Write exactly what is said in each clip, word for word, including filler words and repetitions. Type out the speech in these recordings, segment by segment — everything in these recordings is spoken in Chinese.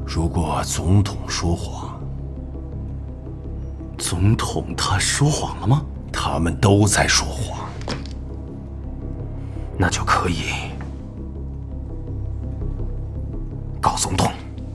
如果总统说谎， 总统他说谎了吗？ 他们都在说谎， 那就可以告总统。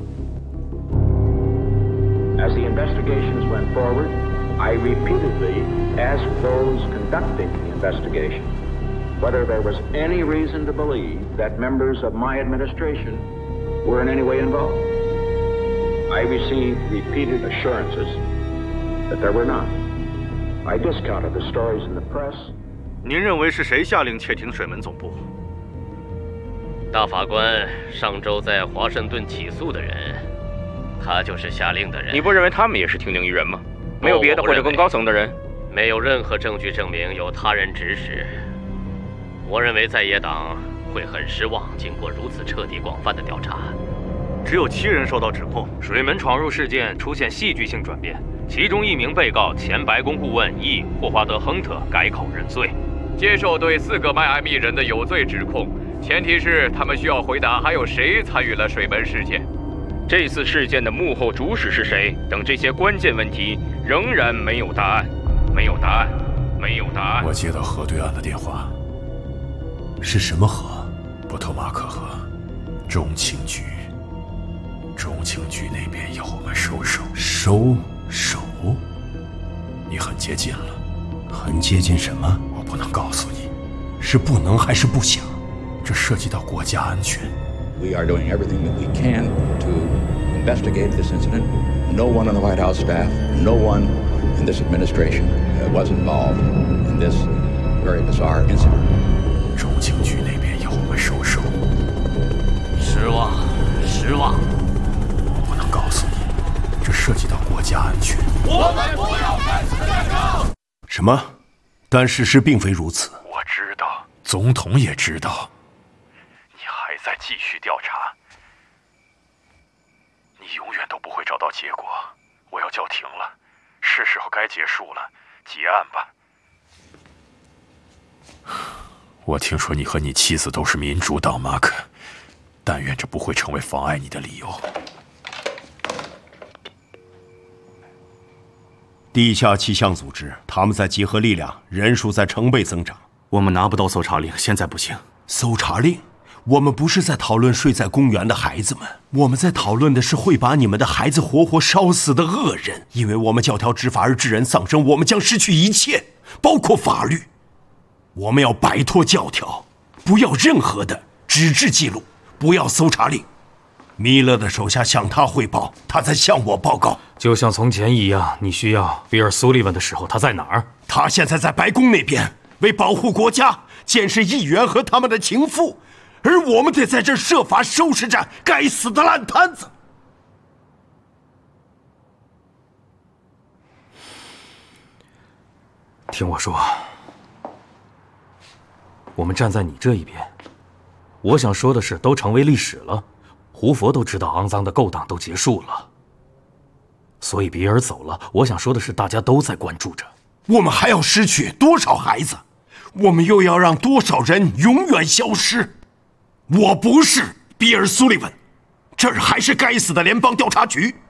As the investigations went forward, I repeatedly asked those conducting the investigation whether there was any reason to believe that members of my administration were in any way involved. I received repeated assurances that there were none. I discounted the stories in the press. 您认为是谁下令窃听水门总部？ 大法官上周在华盛顿起诉的人，他就是下令的人。 你不认为他们也是听令于人吗？没有别的或者更高层的人？ 没有任何证据证明有他人指使。我认为在野党会很失望，经过如此彻底、广泛的调查。 只有七人受到指控。 水门闯入事件出现戏剧性转变，其中一名被告前白宫顾问 E. 霍华德·亨特改口认罪，接受对四个迈阿密人的有罪指控，前提是他们需要回答还有谁参与了水门事件。这次事件的幕后主使是谁等这些关键问题仍然没有答案，没有答案，没有答案。 我接到河对岸的电话。是什么河？波托马克河，中情局。中情局那边要我们收手。收手？你很接近了。很接近什么？我不能告诉你。是不能还是不想？这涉及到国家安全。 We are doing everything that we can to investigate this incident. No one on the White House staff, no one in this administration was involved in this very bizarre incident. 中情局那边要我们收手。 失望，失望。 我不能告诉你，这涉及到国家安全。 我们不要干死战争。 什么？但事实并非如此。 我知道， 总统也知道。 你还在继续调查，你永远都不会找到结果。我要叫停了，是时候该结束了，结案吧。 我听说你和你妻子都是民主党，马克。但愿这不会成为妨碍你的理由。地下气象组织，他们在集合力量，人数在成倍增长。 我们拿不到搜查令，现在不行。 搜查令？我们不是在讨论睡在公园的孩子们，我们在讨论的是会把你们的孩子活活烧死的恶人。因为我们教条执法而致人丧生，我们将失去一切，包括法律。我们要摆脱教条，不要任何的纸质记录，不要搜查令。米勒的手下向他汇报，他在向我报告。 就像从前一样，你需要比尔·苏利文的时候，他在哪儿？ 他现在在白宫那边，为保护国家，监视议员和他们的情妇，而我们得在这设法收拾这该死的烂摊子。 听我说，我们站在你这一边。我想说的是，都成为历史了，胡佛都知道肮脏的勾当都结束了。所以比尔走了，我想说的是，大家都在关注着。 我们还要失去多少孩子？我们又要让多少人永远消失？我不是比尔·苏利文，这儿还是该死的联邦调查局。